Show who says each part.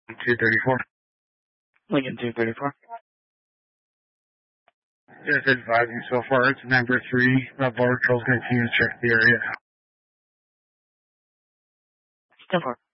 Speaker 1: 234.
Speaker 2: Lincoln 234.
Speaker 1: Just advising so far, it's number 3. Border Patrol's going to continue to check the area.
Speaker 2: 10-4.